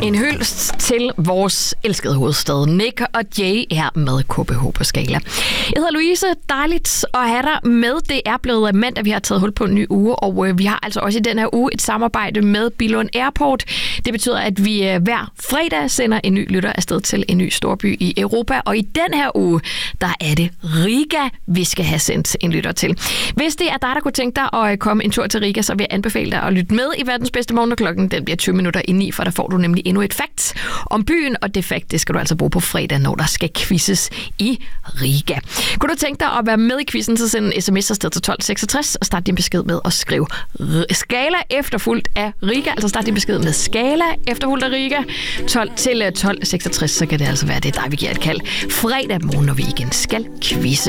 En hyldest til vores elskede hovedstad. Nick og Jay her med KBH på Skala. Jeg hedder Louise. Dejligt at have dig med. Det er blevet mandag, vi har taget hul på en ny uge, og vi har altså også i den her uge et samarbejde med Billund Airport. Det betyder, at vi hver fredag sender en ny lytter afsted til en ny storby i Europa, og i den her uge, der er det Riga, vi skal have sendt en lytter til. Hvis det er dig, der kunne tænke dig at komme en tur til Riga, så vil jeg anbefale dig at lytte med i verdens bedste morgen, og klokken den bliver 20 minutter i 9, for der får du nemlig endnu et fact om byen, og det fact, det skal du altså bruge på fredag, når der skal quizzes i Riga. Kunne du tænke dig at være med i quizzen, så send en sms afsted til 1266 og start din besked med at skrive Skala efterfulgt af Riga, altså start din besked med Skala efterfulgt af Riga 12 til 1266, så kan det altså være, det er dig, vi giver et kald fredag morgen, når vi igen skal quizze.